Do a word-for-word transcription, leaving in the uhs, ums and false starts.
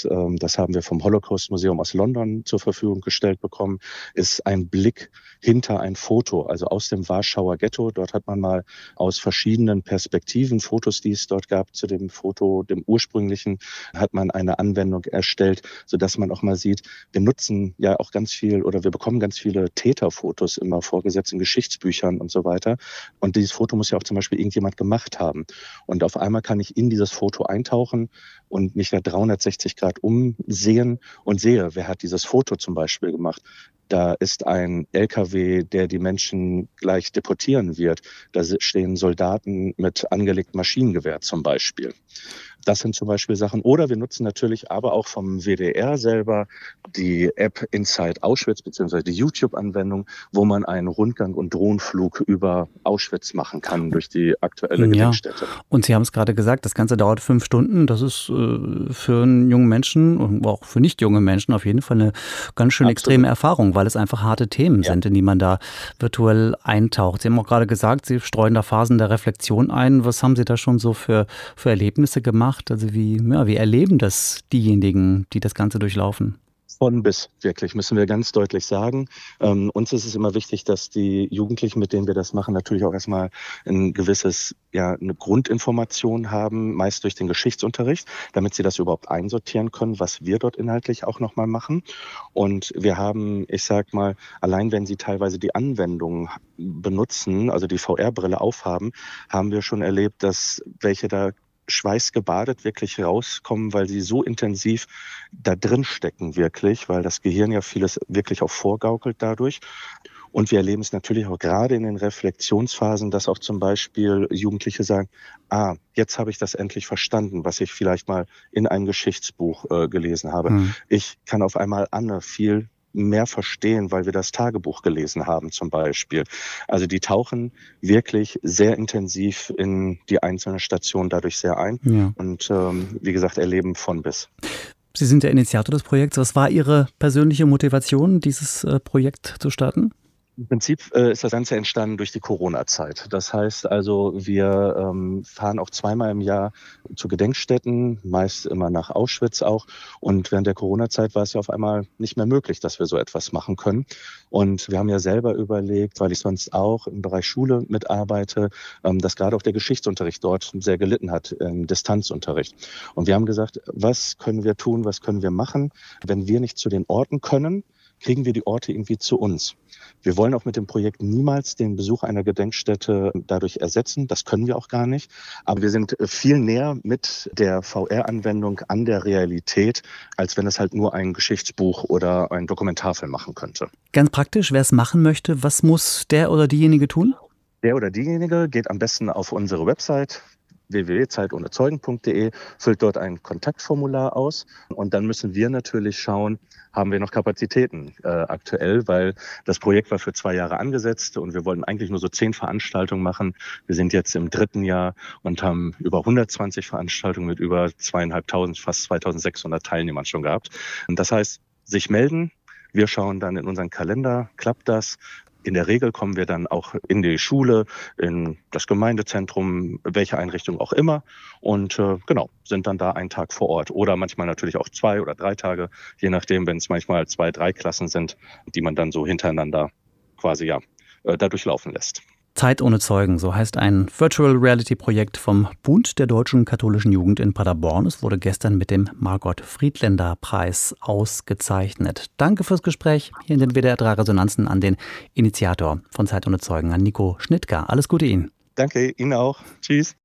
ist, ähm, das haben wir vom Holocaust-Museum aus London zur Verfügung gestellt bekommen, ist ein Blick hinter ein Foto, also aus dem Warschauer Ghetto. Dort hat man mal aus verschiedenen Perspektiven, Fotos, die es dort gab, zu dem Foto, dem ursprünglichen, hat man eine Anwendung erstellt, sodass man auch mal sieht, wir nutzen ja auch ganz viel oder wir bekommen ganz viele Täterfotos immer vorgesetzt in Geschichtsbüchern und so weiter. Und dieses Foto muss ja auch zum Beispiel irgendjemand gemacht haben. Und auf einmal kann ich in dieses Foto eintauchen und mich da dreihundertsechzig Grad umsehen und sehe, wer hat dieses Foto zum Beispiel gemacht. Da ist ein L K W, der die Menschen gleich deportieren wird. Da stehen Soldaten mit angelegtem Maschinengewehr zum Beispiel. Das sind zum Beispiel Sachen. Oder wir nutzen natürlich aber auch vom W D R selber die App Inside Auschwitz beziehungsweise die YouTube-Anwendung, wo man einen Rundgang und Drohnenflug über Auschwitz machen kann durch die aktuelle Gedenkstätte. Ja. Und Sie haben es gerade gesagt, das Ganze dauert fünf Stunden. Das ist äh, für einen jungen Menschen und auch für nicht junge Menschen auf jeden Fall eine ganz schön Absolut. extreme Erfahrung, weil es einfach harte Themen ja. sind, in die man da virtuell eintaucht. Sie haben auch gerade gesagt, Sie streuen da Phasen der Reflexion ein. Was haben Sie da schon so für, für Erlebnisse gemacht? Also wie, ja, wie erleben das diejenigen, die das Ganze durchlaufen? Von bis, wirklich, müssen wir ganz deutlich sagen. Ähm, uns ist es immer wichtig, dass die Jugendlichen, mit denen wir das machen, natürlich auch erstmal ein gewisses, ja, eine Grundinformation haben, meist durch den Geschichtsunterricht, damit sie das überhaupt einsortieren können, was wir dort inhaltlich auch nochmal machen. Und wir haben, ich sag mal, allein wenn sie teilweise die Anwendung benutzen, also die V R-Brille aufhaben, haben wir schon erlebt, dass welche da schweißgebadet wirklich rauskommen, weil sie so intensiv da drin stecken wirklich, weil das Gehirn ja vieles wirklich auch vorgaukelt dadurch. Und wir erleben es natürlich auch gerade in den Reflexionsphasen, dass auch zum Beispiel Jugendliche sagen, ah, jetzt habe ich das endlich verstanden, was ich vielleicht mal in einem Geschichtsbuch äh, gelesen habe. Hm. Ich kann auf einmal Anne viel mehr verstehen, weil wir das Tagebuch gelesen haben zum Beispiel. Also die tauchen wirklich sehr intensiv in die einzelne Station dadurch sehr ein ja. und ähm, wie gesagt, erleben von bis. Sie sind der Initiator des Projekts. Was war Ihre persönliche Motivation, dieses äh, Projekt zu starten? Im Prinzip äh, ist das Ganze entstanden durch die Corona-Zeit. Das heißt also, wir ähm, fahren auch zweimal im Jahr zu Gedenkstätten, meist immer nach Auschwitz auch. Und während der Corona-Zeit war es ja auf einmal nicht mehr möglich, dass wir so etwas machen können. Und wir haben ja selber überlegt, weil ich sonst auch im Bereich Schule mitarbeite, ähm, dass gerade auch der Geschichtsunterricht dort sehr gelitten hat, im Distanzunterricht. Und wir haben gesagt, was können wir tun, was können wir machen, wenn wir nicht zu den Orten können, kriegen wir die Orte irgendwie zu uns. Wir wollen auch mit dem Projekt niemals den Besuch einer Gedenkstätte dadurch ersetzen. Das können wir auch gar nicht. Aber wir sind viel näher mit der V R-Anwendung an der Realität, als wenn es halt nur ein Geschichtsbuch oder ein Dokumentarfilm machen könnte. Ganz praktisch, wer es machen möchte, was muss der oder diejenige tun? Der oder diejenige geht am besten auf unsere Website w w w punkt zeit ohne zeugen punkt d e, füllt dort ein Kontaktformular aus und dann müssen wir natürlich schauen, haben wir noch Kapazitäten äh, aktuell, weil das Projekt war für zwei Jahre angesetzt und wir wollten eigentlich nur so zehn Veranstaltungen machen. Wir sind jetzt im dritten Jahr und haben über hundertzwanzig Veranstaltungen mit über zweieinhalbtausend, fast zweitausendsechshundert Teilnehmern schon gehabt. Und das heißt, sich melden, wir schauen dann in unseren Kalender, klappt das? In der Regel kommen wir dann auch in die Schule, in das Gemeindezentrum, welche Einrichtung auch immer und äh, genau, sind dann da einen Tag vor Ort oder manchmal natürlich auch zwei oder drei Tage, je nachdem, wenn es manchmal zwei, drei Klassen sind, die man dann so hintereinander quasi ja äh, da durchlaufen lässt. Zeit ohne Zeugen, so heißt ein Virtual Reality Projekt vom Bund der Deutschen Katholischen Jugend in Paderborn. Es wurde gestern mit dem Margot-Friedländer-Preis ausgezeichnet. Danke fürs Gespräch hier in den W D R drei Resonanzen an den Initiator von Zeit ohne Zeugen, an Nico Schnittger. Alles Gute Ihnen. Danke, Ihnen auch. Tschüss.